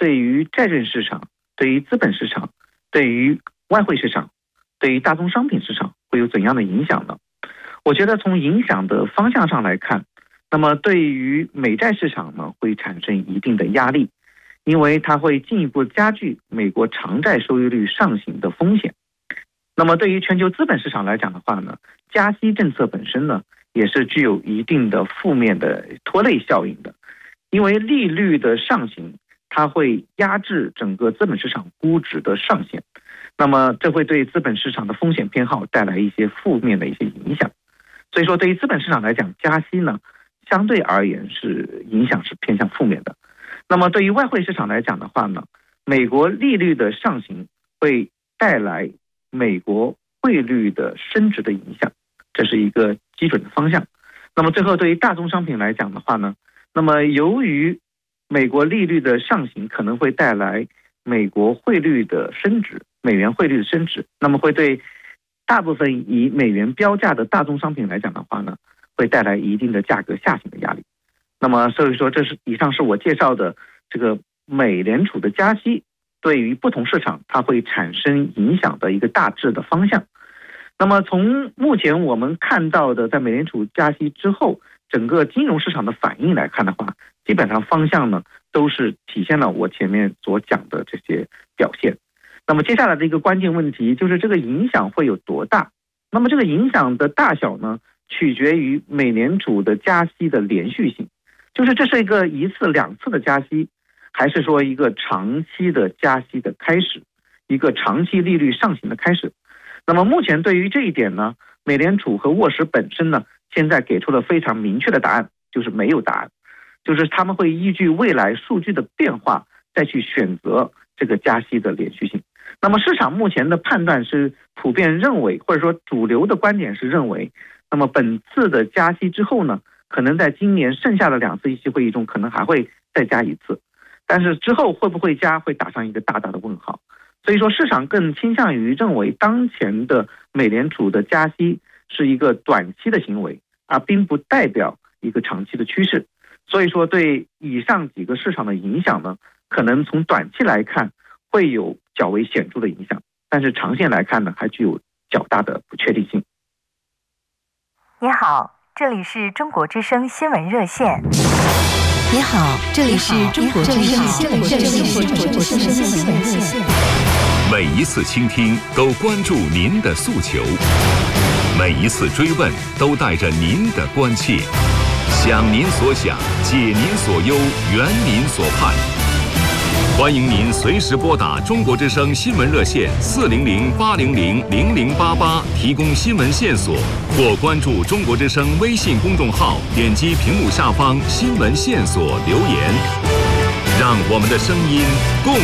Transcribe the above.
对于债券市场、对于资本市场、对于外汇市场、对于大宗商品市场会有怎样的影响呢？我觉得从影响的方向上来看，那么对于美债市场呢，会产生一定的压力，因为它会进一步加剧美国长债收益率上行的风险。那么对于全球资本市场来讲的话呢，加息政策本身呢，也是具有一定的负面的拖累效应的，因为利率的上行，它会压制整个资本市场估值的上限，那么这会对资本市场的风险偏好带来一些负面的一些影响。所以说对于资本市场来讲，加息呢相对而言是影响是偏向负面的。那么对于外汇市场来讲的话呢，美国利率的上行会带来美国汇率的升值的影响，这是一个基准的方向。那么最后对于大宗商品来讲的话呢，那么由于美国利率的上行可能会带来美国汇率的升值，美元汇率的升值，那么会对大部分以美元标价的大宗商品来讲的话呢，会带来一定的价格下行的压力。那么所以说以上是我介绍的这个美联储的加息对于不同市场它会产生影响的一个大致的方向。那么从目前我们看到的在美联储加息之后整个金融市场的反应来看的话，基本上方向呢都是体现了我前面所讲的这些表现。那么接下来的一个关键问题就是这个影响会有多大？那么这个影响的大小呢，取决于美联储的加息的连续性，就是这是一次两次的加息，还是说一个长期的加息的开始，一个长期利率上行的开始。那么目前对于这一点呢，美联储和沃什本身呢，现在给出了非常明确的答案，就是没有答案，就是他们会依据未来数据的变化再去选择这个加息的连续性。那么市场目前的判断是普遍认为，或者说主流的观点是认为，那么本次的加息之后呢，可能在今年剩下的2次议息会议中可能还会再加一次，但是之后会不会加会打上一个大大的问号。所以说市场更倾向于认为当前的美联储的加息是一个短期的行为，而并不代表一个长期的趋势。所以说对以上几个市场的影响呢，可能从短期来看会有较为显著的影响，但是长线来看呢，还具有较大的不确定性。 你好，这里是中国之声新闻热线。 你好，这里是中国之声新闻热线。 每一次倾听都关注您的诉求，每一次追问都带着您的关切，想您所想，解您所忧，圆您所盼。欢迎您随时拨打中国之声新闻热线400-800-0088提供新闻线索，或关注中国之声微信公众号，点击屏幕下方新闻线索留言，让我们的声音共